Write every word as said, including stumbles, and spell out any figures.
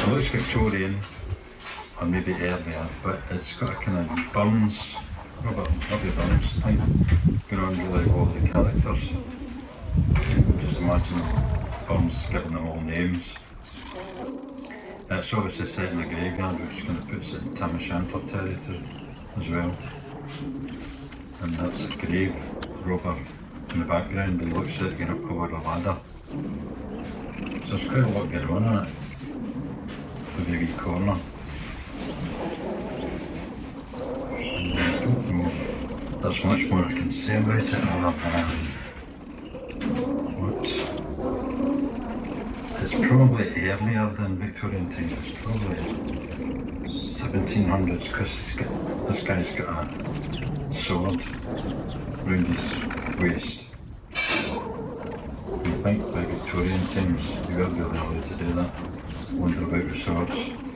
looks Victorian, or maybe earlier, but it's got a kind of Burns, Robert W. Burns thing going on with all the characters. Just imagine Burns giving them all names. And it's obviously set in a graveyard, which kind of puts it in Tam O'Shanter territory as well. And that's a grave robber in the background and looks like going up over a ladder. So there's quite a lot going on in it. Every wee corner. And I don't know there's much more I can say about it other than what? It's probably earlier than Victorian times. It's probably seventeen hundreds because this guy's got a sword round his waist. I think by Victorian times you weren't really allowed to do that. Wander about with swords.